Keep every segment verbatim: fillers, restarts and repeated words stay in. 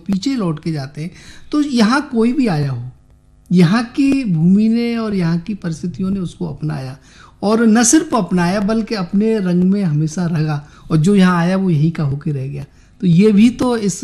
पीछे लौट के जाते हैं, तो यहाँ कोई भी आया हो, यहाँ की भूमि ने और यहाँ की परिस्थितियों ने उसको अपनाया, और न सिर्फ अपनाया बल्कि अपने रंग में हमेशा रंगा, और जो यहाँ आया वो यहीं का होके रह गया। तो ये भी तो इस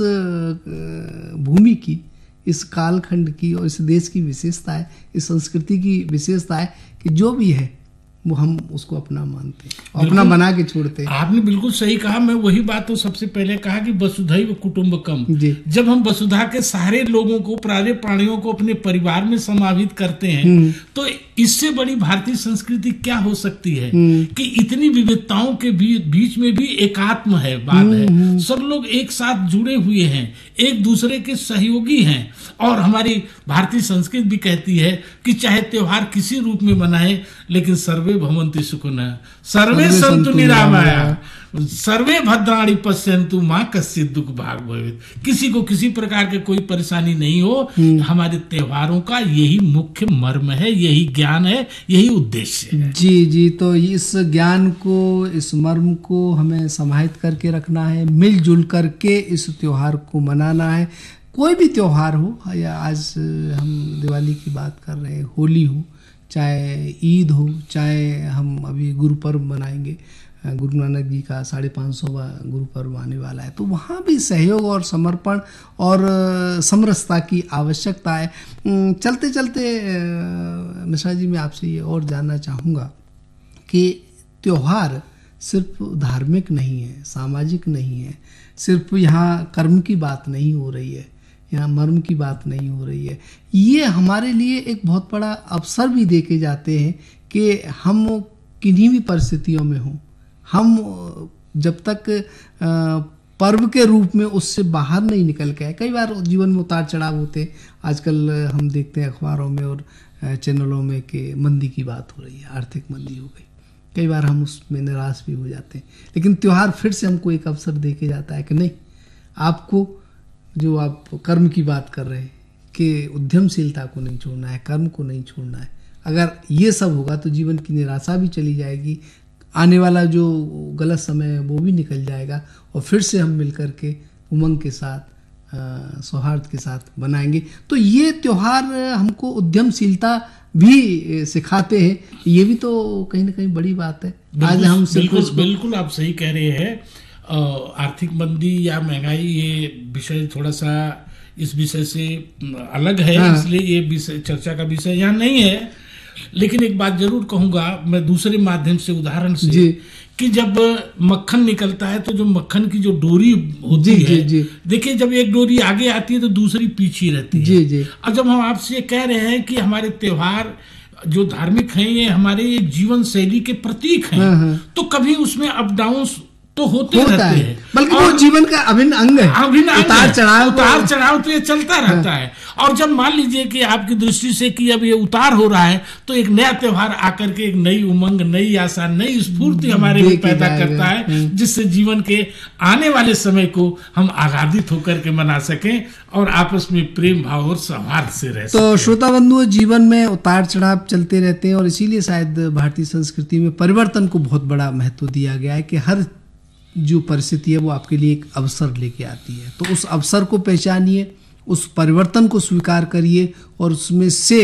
भूमि की, इस कालखंड की और इस देश की विशेषता है, इस संस्कृति की विशेषता है कि जो भी है वो हम उसको अपना मानते हैं, अपना बना के छोड़ते हैं। आपने बिल्कुल सही कहा। मैं वही बात तो सबसे पहले कहा कि वसुधैव कुटुंबकम, जब हम वसुधा के सारे लोगों को, प्राणी प्राणियों को अपने परिवार में समावित करते हैं, तो इससे बड़ी भारतीय संस्कृति क्या हो सकती है कि इतनी विविधताओं के बीच में भी एकात्म है, बात है, सब लोग एक साथ जुड़े हुए हैं, एक दूसरे के सहयोगी हैं। और हमारी भारतीय संस्कृति भी कहती है कि चाहे त्योहार किसी रूप में मनाए, लेकिन सर्वे भवन्ति सुखिनः, सर्वे सन्तु निरामया, सर्वे भद्राणि पश्यन्तु मां कश्चित् दुःख भाग् भवेत्। किसी को किसी प्रकार के कोई परेशानी नहीं हो। हमारे त्योहारों का यही मुख्य मर्म है, यही ज्ञान है, यही उद्देश्य है। जी जी, तो इस ज्ञान को, इस मर्म को हमें समाहित करके रखना है, मिलजुल करके इस त्योहार को मनाना है। कोई भी त्योहार हो, या आज हम दिवाली की बात कर रहे हैं, होली हो, चाहे ईद हो, चाहे हम अभी गुरु पर्व मनाएंगे, गुरु नानक जी का साढ़े पाँच सौवां गुरु पर्व आने वाला है, तो वहाँ भी सहयोग और समर्पण और समरसता की आवश्यकता है। चलते चलते मिश्रा जी, मैं आपसे ये और जानना चाहूँगा कि त्योहार सिर्फ धार्मिक नहीं है, सामाजिक नहीं है, सिर्फ यहाँ कर्म की बात नहीं हो रही है, यहाँ मर्म की बात नहीं हो रही है, ये हमारे लिए एक बहुत बड़ा अवसर भी दे के जाते हैं कि हम किन्हीं भी परिस्थितियों में हों, हम जब तक पर्व के रूप में उससे बाहर नहीं निकल के आए। कई बार जीवन में उतार चढ़ाव होते हैं, आजकल हम देखते हैं अखबारों में और चैनलों में कि मंदी की बात हो रही है, आर्थिक मंदी हो गई, कई बार हम उसमें निराश भी हो जाते हैं। लेकिन त्योहार फिर से हमको एक अवसर दे के जाता है कि नहीं, आपको जो आप कर्म की बात कर रहे हैं कि उद्यमशीलता को नहीं छोड़ना है, कर्म को नहीं छोड़ना है। अगर ये सब होगा तो जीवन की निराशा भी चली जाएगी, आने वाला जो गलत समय है वो भी निकल जाएगा, और फिर से हम मिलकर के उमंग के साथ, सौहार्द के साथ बनाएंगे। तो ये त्योहार हमको उद्यमशीलता भी सिखाते हैं, ये भी तो कहीं ना कहीं बड़ी बात है। आज हम बिल्कुल बिल्कुल आप सही कह रहे हैं। आर्थिक मंदी या महंगाई, ये विषय थोड़ा सा इस विषय से अलग है, हाँ। इसलिए ये विषय, चर्चा का विषय यहाँ नहीं है। लेकिन एक बात जरूर कहूंगा मैं दूसरे माध्यम से, उदाहरण से, कि जब मक्खन निकलता है तो जो मक्खन की जो डोरी होती जी, है, देखिए जब एक डोरी आगे आती है तो दूसरी पीछे रहती है। जी, जी। और जब हम आपसे कह रहे हैं कि हमारे त्योहार जो धार्मिक हैं ये हमारे एक जीवन शैली के प्रतीक हैं, हाँ, हाँ। तो कभी उसमें अप डाउन तो होते रहते हैं, बल्कि वो जीवन का अभिन्न अंग है, अभिन्न अंग, उतार चढ़ाव उतार चढ़ाव तो ये चलता रहता है। और जब मान लीजिए कि आपकी दृष्टि से कि अब ये उतार हो रहा है, तो एक नया त्योहार आकर के एक नई उमंग, नई आशा, नई स्फूर्ति हमारे में पैदा करता है, जिससे जीवन के आने वाले समय को हम आह्लादित होकर के मना सकें और आपस में प्रेम भाव और सौहार्द से रह सकें। तो श्रोता बंधुओं, जीवन में उतार चढ़ाव चलते रहते हैं, और इसीलिए शायद भारतीय संस्कृति में परिवर्तन को बहुत बड़ा महत्व दिया गया है कि हर जो परिस्थिति है वो आपके लिए एक अवसर लेके आती है। तो उस अवसर को पहचानिए, उस परिवर्तन को स्वीकार करिए, और उसमें से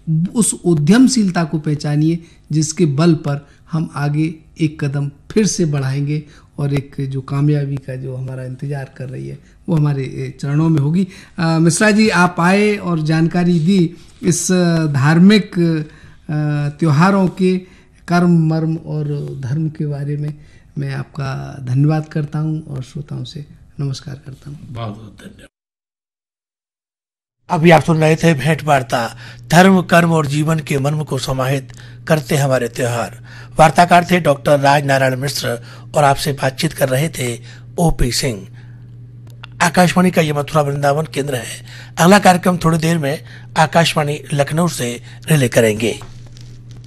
उस उद्यमशीलता को पहचानिए जिसके बल पर हम आगे एक कदम फिर से बढ़ाएंगे, और एक जो कामयाबी का जो हमारा इंतजार कर रही है वो हमारे चरणों में होगी। मिश्रा जी, आप आए और जानकारी दी इस धार्मिक त्योहारों के कर्म, मर्म और धर्म के बारे में। मैं आपका धन्यवाद करता हूं और श्रोताओं से नमस्कार करता हूं। बहुत बहुत धन्यवाद। अभी आप सुन रहे थे भेंट वार्ता, धर्म, कर्म और जीवन के मर्म को समाहित करते हमारे त्योहार। वार्ताकार थे डॉक्टर राज नारायण मिश्र और आपसे बातचीत कर रहे थे ओपी सिंह। आकाशवाणी का ये मथुरा वृंदावन केंद्र है। अगला कार्यक्रम थोड़ी देर में आकाशवाणी लखनऊ से रिले करेंगे।